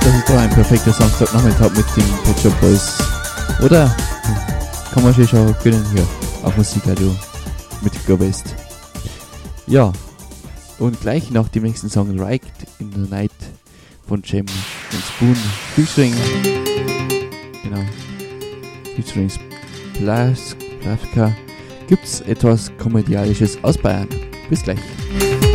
Das ist doch ein perfekter Samstagnachmittag mit den Pet Shop Boys. Oder? Kann man sich schon gönnen hier auf Musikradio mit Go West. Ja, und gleich nach dem nächsten Song Right in the Night von Jem und Spoon featuring, genau, featuring Blaska, gibt's etwas Komödialisches aus Bayern. Bis gleich.